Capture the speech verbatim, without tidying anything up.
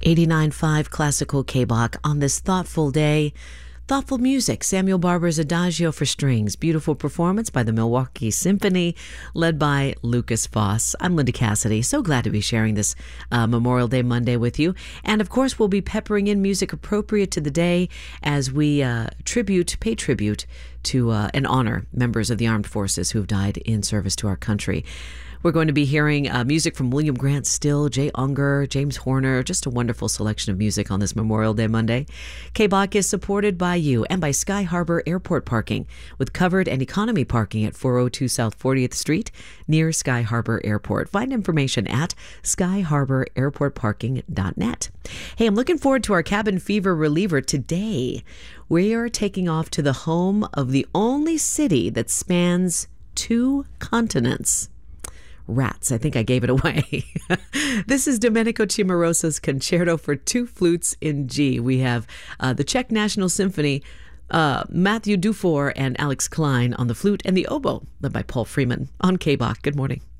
eighty-nine point five Classical K B O C on this thoughtful day. Thoughtful music, Samuel Barber's Adagio for Strings. Beautiful performance by the Milwaukee Symphony, led by Lucas Voss. I'm Linda Cassidy. So glad to be sharing this uh, Memorial Day Monday with you. And of course, we'll be peppering in music appropriate to the day as we uh, tribute, pay tribute to uh, and honor members of the armed forces who have died in service to our country. We're going to be hearing uh, music from William Grant Still, Jay Unger, James Horner, just a wonderful selection of music on this Memorial Day Monday. K B O C is supported by you and by Sky Harbor Airport Parking, with covered and economy parking at four oh two South fortieth Street near Sky Harbor Airport. Find information at sky harbor airport parking dot net. Hey, I'm looking forward to our cabin fever reliever today. We are taking off to the home of the only city that spans two continents. Rats, I think I gave it away. This is Domenico Cimarosa's Concerto for Two Flutes in G. We have uh, the Czech National Symphony, uh, Matthew Dufour and Alex Klein on the flute, and the oboe, led by Paul Freeman on K B O C. Good morning.